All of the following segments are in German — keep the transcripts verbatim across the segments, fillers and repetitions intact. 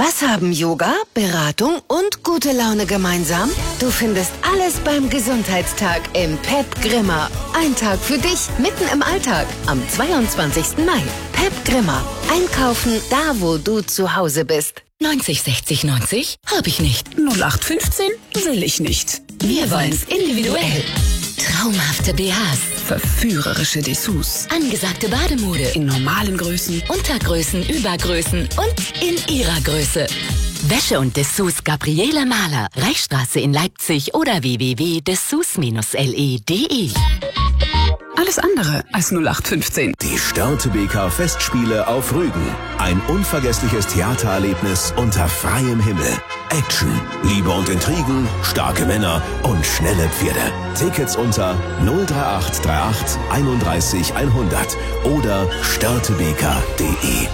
Was haben Yoga, Beratung und gute Laune gemeinsam? Du findest alles beim Gesundheitstag im Pep Grimma. Ein Tag für dich, mitten im Alltag, am zweiundzwanzigsten Mai. Pep Grimma. Einkaufen da, wo du zu Hause bist. neunzig sechzig neunzig hab ich nicht. null acht fünfzehn will ich nicht. Wir wollen's individuell. Traumhafte B Hs. Verführerische Dessous. Angesagte Bademode. In normalen Größen. Untergrößen, Übergrößen und in ihrer Größe. Wäsche und Dessous Gabriele Mahler. Reichsstraße in Leipzig oder w w w punkt dessous Bindestrich l e punkt d e. Alles andere als null acht fünfzehn. Die Störte B K Festspiele auf Rügen. Ein unvergessliches Theatererlebnis unter freiem Himmel. Action, Liebe und Intrigen, starke Männer und schnelle Pferde. Tickets unter null drei acht drei acht einunddreißig hundert oder störtebk punkt de.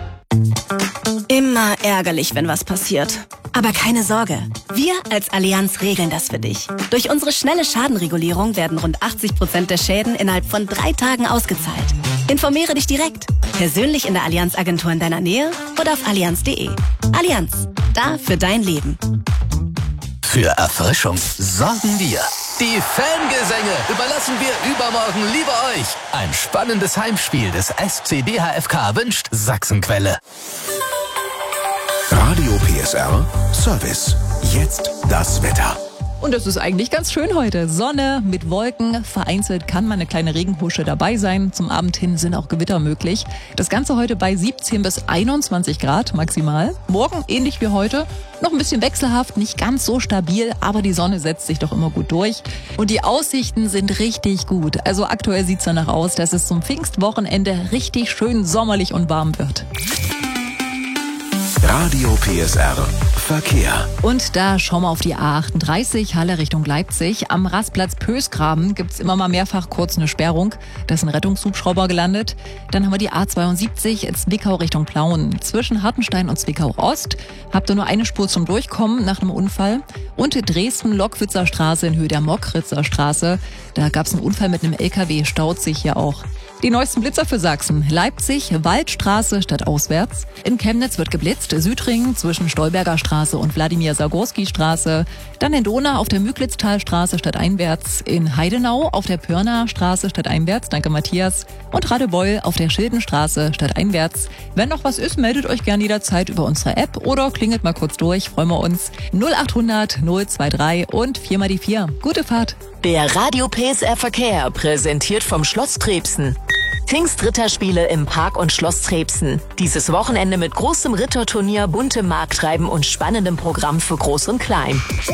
Immer ärgerlich, wenn was passiert. Aber keine Sorge, wir als Allianz regeln das für dich. Durch unsere schnelle Schadenregulierung werden rund achtzig Prozent der Schäden innerhalb von drei Tagen ausgezahlt. Informiere dich direkt, persönlich in der Allianz-Agentur in deiner Nähe oder auf allianz punkt de. Allianz, da für dein Leben. Für Erfrischung sorgen wir. Die Fangesänge überlassen wir übermorgen lieber euch. Ein spannendes Heimspiel des S C D H F K wünscht Sachsenquelle. Radio P S R Service. Jetzt das Wetter. Und es ist eigentlich ganz schön heute. Sonne mit Wolken. Vereinzelt kann mal eine kleine Regenhusche dabei sein. Zum Abend hin sind auch Gewitter möglich. Das Ganze heute bei siebzehn bis einundzwanzig Grad maximal. Morgen ähnlich wie heute. Noch ein bisschen wechselhaft, nicht ganz so stabil, aber die Sonne setzt sich doch immer gut durch. Und die Aussichten sind richtig gut. Also aktuell sieht's danach aus, dass es zum Pfingstwochenende richtig schön sommerlich und warm wird. Radio P S R Verkehr. Und da schauen wir auf die A achtunddreißig, Halle Richtung Leipzig. Am Rastplatz Pösgraben gibt's immer mal mehrfach kurz eine Sperrung. Da ist ein Rettungshubschrauber gelandet. Dann haben wir die A zweiundsiebzig, Zwickau Richtung Plauen. Zwischen Hartenstein und Zwickau Ost habt ihr nur eine Spur zum Durchkommen nach einem Unfall. Und Dresden-Lockwitzer Straße in Höhe der Mockritzer Straße. Da gab's einen Unfall mit einem L K W, staut sich hier auch. Die neuesten Blitzer für Sachsen. Leipzig, Waldstraße statt auswärts. In Chemnitz wird geblitzt. Südring zwischen Stolberger Straße und Wladimir-Sagorski-Straße. Dann in Donau auf der Müglitztalstraße statt einwärts. In Heidenau auf der Pörner Straße statt einwärts. Danke, Matthias. Und Radebeul auf der Schildenstraße statt einwärts. Wenn noch was ist, meldet euch gern jederzeit über unsere App oder klingelt mal kurz durch. Freuen wir uns. null achthundert null dreiundzwanzig und vier mal die vier. Gute Fahrt. Der Radio P S R Verkehr, präsentiert vom Schloss Trebsen. Pfingstritterspiele im Park und Schloss Trebsen. Dieses Wochenende mit großem Ritterturnier, buntem Markttreiben und spannendem Programm für Groß und Klein.